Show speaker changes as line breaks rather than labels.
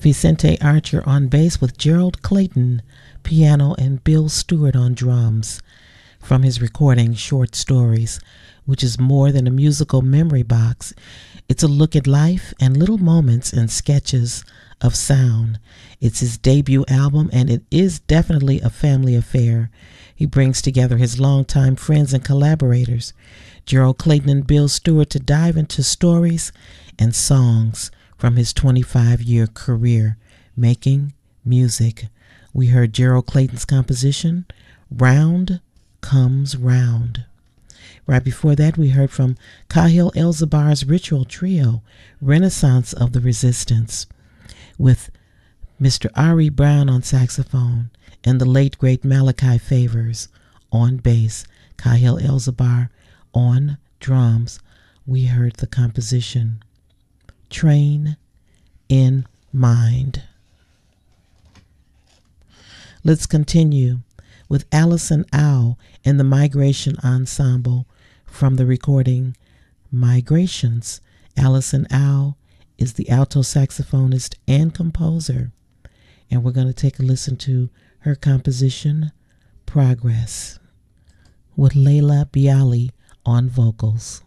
Vicente Archer on bass with Gerald Clayton, piano, and Bill Stewart on drums. From his recording Short Stories, which is more than a musical memory box. It's a look at life and little moments and sketches of sound. It's his debut album, and it is definitely a family affair. He brings together his longtime friends and collaborators, Gerald Clayton and Bill Stewart, to dive into stories and songs from his 25-year career making music. We heard Gerald Clayton's composition, Round Comes Round. Right before that, we heard from Kahil Elzabar's Ritual Trio, Renaissance of the Resistance, with Mr. Ari Brown on saxophone and the late, great Malachi Favors on bass, Kahil Elzabar on drums. We heard the composition, Train in Mind. Let's continue with Allison Au and the Migration Ensemble from the recording Migrations. Allison Au is the alto saxophonist and composer, and we're going to take a listen to her composition, Progress, with Leila Bialy on vocals.